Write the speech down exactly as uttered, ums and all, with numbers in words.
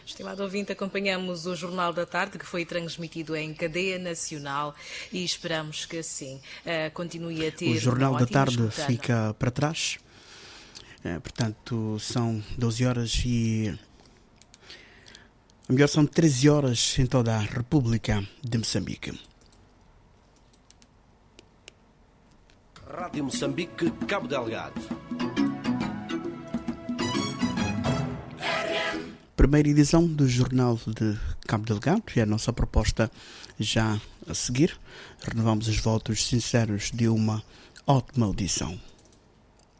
Estimado ouvinte, acompanhamos o Jornal da Tarde, que foi transmitido em cadeia nacional e esperamos que assim uh, continue a ter. O Jornal da Tarde escutana. Fica para trás. É, portanto, são doze horas e... A melhor, são treze horas em toda a República de Moçambique. Rádio Moçambique, Cabo Delgado. Primeira edição do Jornal de Cabo Delgado e a nossa proposta já a seguir. Renovamos os votos sinceros de uma ótima audição.